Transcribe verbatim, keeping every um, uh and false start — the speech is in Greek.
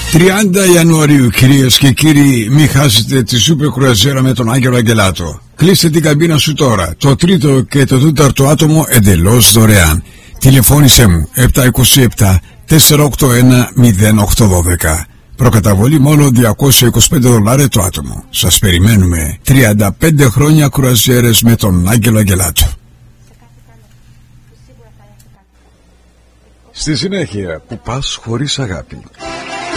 τριάντα Ιανουαρίου, κυρίες και κύριοι, μην χάσετε τη σούπερ κρουαζιέρα με τον Άγγελο Αγγελάτο. Κλείστε την καμπίνα σου τώρα. Το τρίτο και το τέταρτο άτομο εντελώς δωρεάν. Τηλεφώνησέ μου επτά είκοσι επτά τετρακόσια ογδόντα ένα μηδέν οκτώ δώδεκα. Προκαταβολή μόνο διακόσια είκοσι πέντε δολάρια το άτομο. Σας περιμένουμε. τριάντα πέντε χρόνια κρουαζιέρες με τον Άγγελο Αγγελάτο. Στη συνέχεια, που πας χωρίς αγάπη.